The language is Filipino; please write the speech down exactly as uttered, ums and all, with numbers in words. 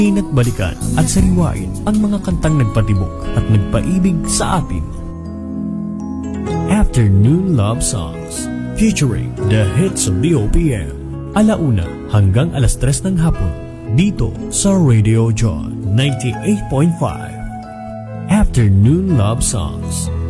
at balikan at sariwain ang mga kantang nagpatibok at nagpaibig sa atin. Afternoon Love Songs featuring the hits of the O P M. Alauna hanggang alas tres ng hapon dito sa Radio John ninety-eight point five. Afternoon Love Songs.